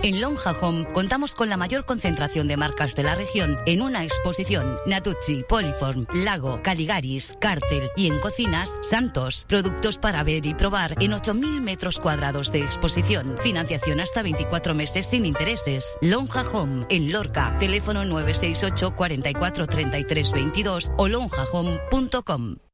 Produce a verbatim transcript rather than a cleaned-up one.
En Lonja Home contamos con la mayor concentración de marcas de la región en una exposición. Natucci, Poliform, Lago, Caligaris, Cartel y en cocinas, Santos. Productos para ver y probar en ocho mil metros cuadrados de exposición. Financiación hasta veinticuatro meses sin intereses. Lonja Home en Lorca. Teléfono nueve seis ocho, cuarenta y cuatro, treinta y tres veintidós o lonja home punto com.